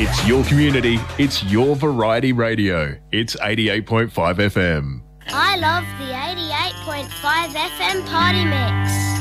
It's your community. It's your variety radio. It's 88.5 FM. I love the 88.5 FM Party Mix.